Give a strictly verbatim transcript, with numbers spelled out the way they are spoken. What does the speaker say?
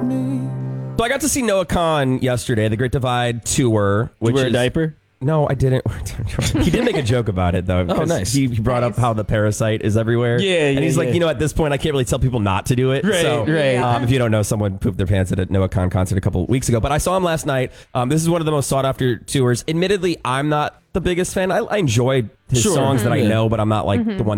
So I got to see Noah Kahan yesterday, the Great Divide tour. Which Did you wear is, a diaper? No, I didn't. He did make a joke about it, though. Oh, nice. He, he brought Nice. up how the parasite is everywhere. Yeah, And yeah, he's like, yeah. you know, at this point, I can't really tell people not to do it. Right, so, right. Um, if you don't know, someone pooped their pants at a Noah Kahan concert a couple weeks ago. But I saw him last night. Um, this is one of the most sought-after tours. Admittedly, I'm not the biggest fan. I, I enjoy his Sure. songs that I Yeah. know, but I'm not like the one